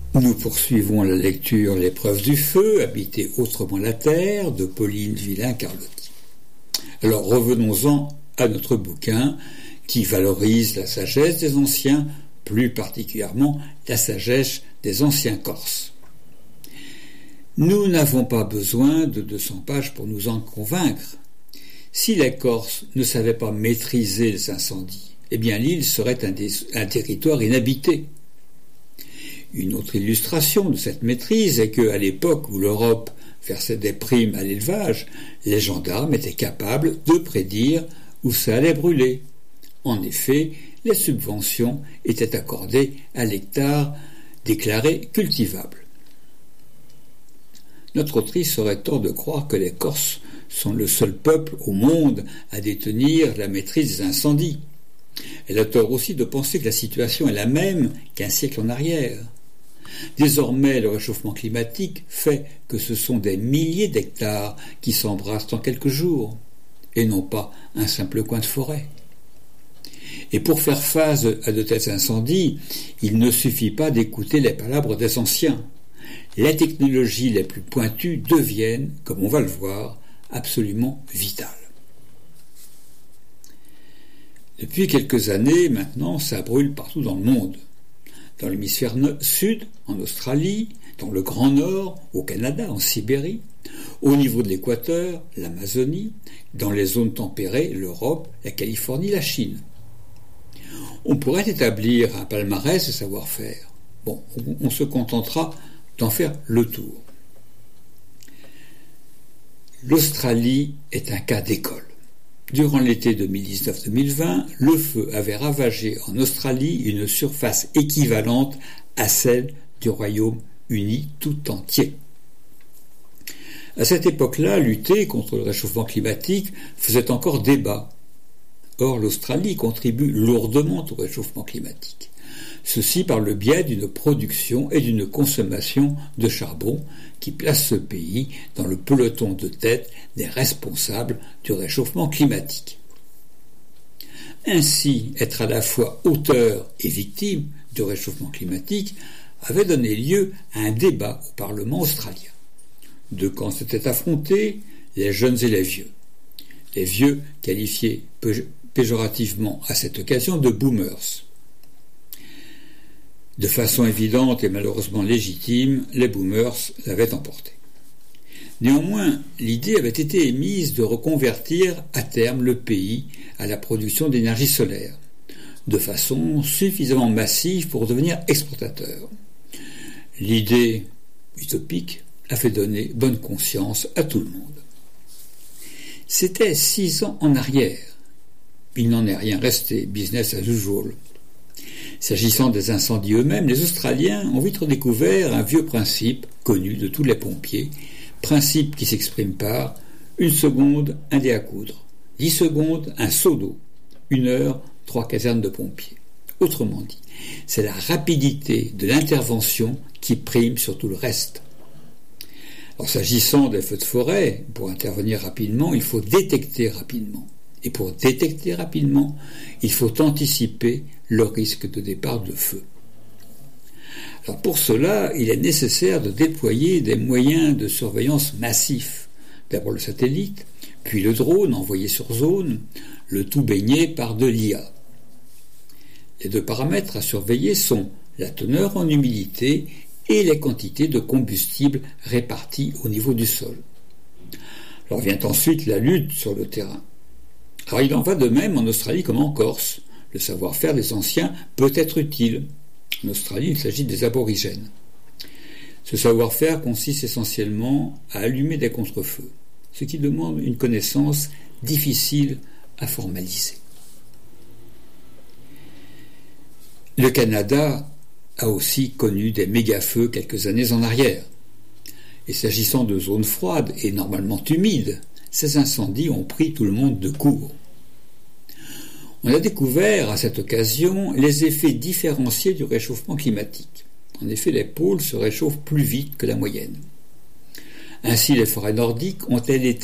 Nous poursuivons la lecture L'épreuve du feu, habiter autrement la terre, de Pauline Villain-Carlotti. Alors revenons-en à notre bouquin qui valorise la sagesse des anciens, plus particulièrement la sagesse des anciens Corses. Nous n'avons pas besoin de 200 pages pour nous en convaincre. Si les Corses ne savaient pas maîtriser les incendies, eh bien l'île serait un territoire inhabité. Une autre illustration de cette maîtrise est qu'à l'époque où l'Europe versait des primes à l'élevage, les gendarmes étaient capables de prédire où ça allait brûler. En effet, les subventions étaient accordées à l'hectare déclaré cultivable. Notre autrice aurait tort de croire que les Corses sont le seul peuple au monde à détenir la maîtrise des incendies. Elle a tort aussi de penser que la situation est la même qu'un siècle en arrière. Désormais, le réchauffement climatique fait que ce sont des milliers d'hectares qui s'embrassent en quelques jours, et non pas un simple coin de forêt. Et pour faire face à de tels incendies, il ne suffit pas d'écouter les palabres des anciens. Les technologies les plus pointues deviennent, comme on va le voir, absolument vitales. Depuis quelques années maintenant, ça brûle partout dans le monde. Dans l'hémisphère sud, en Australie, dans le Grand Nord, au Canada, en Sibérie, au niveau de l'équateur, l'Amazonie, dans les zones tempérées, l'Europe, la Californie, la Chine. On pourrait établir un palmarès de savoir-faire. Bon, on se contentera d'en faire le tour. L'Australie est un cas d'école. Durant l'été 2019-2020, le feu avait ravagé en Australie une surface équivalente à celle du Royaume-Uni tout entier. À cette époque-là, lutter contre le réchauffement climatique faisait encore débat. Or, l'Australie contribue lourdement au réchauffement climatique. Ceci par le biais d'une production et d'une consommation de charbon qui place ce pays dans le peloton de tête des responsables du réchauffement climatique. Ainsi, être à la fois auteur et victime du réchauffement climatique avait donné lieu à un débat au Parlement australien. Deux camps s'étaient affrontés, les jeunes et les vieux. Les vieux qualifiés péjorativement à cette occasion de boomers. De façon évidente et malheureusement légitime, les boomers l'avaient emporté. Néanmoins, l'idée avait été émise de reconvertir à terme le pays à la production d'énergie solaire, de façon suffisamment massive pour devenir exportateur. L'idée utopique a fait donner bonne conscience à tout le monde. C'était 6 ans en arrière. Il n'en est rien resté, business as usual. S'agissant des incendies eux-mêmes, les Australiens ont vite redécouvert un vieux principe connu de tous les pompiers, principe qui s'exprime par 1 seconde, un dé à coudre, 10 secondes, un seau d'eau, 1 heure, 3 casernes de pompiers. Autrement dit, c'est la rapidité de l'intervention qui prime sur tout le reste. Alors, s'agissant des feux de forêt, pour intervenir rapidement, il faut détecter rapidement. Et pour détecter rapidement, il faut anticiper le risque de départ de feu. Alors pour cela, il est nécessaire de déployer des moyens de surveillance massifs. D'abord le satellite, puis le drone envoyé sur zone, le tout baigné par de l'IA. Les 2 paramètres à surveiller sont la teneur en humidité et les quantités de combustible réparties au niveau du sol. Alors vient ensuite la lutte sur le terrain. Alors il en va de même en Australie comme en Corse. Le savoir-faire des anciens peut être utile. En Australie, il s'agit des aborigènes. Ce savoir-faire consiste essentiellement à allumer des contre-feux, ce qui demande une connaissance difficile à formaliser. Le Canada a aussi connu des méga-feux quelques années en arrière. Et s'agissant de zones froides et normalement humides, ces incendies ont pris tout le monde de court. On a découvert à cette occasion les effets différenciés du réchauffement climatique. En effet, les pôles se réchauffent plus vite que la moyenne. Ainsi, les forêts nordiques ont-elles été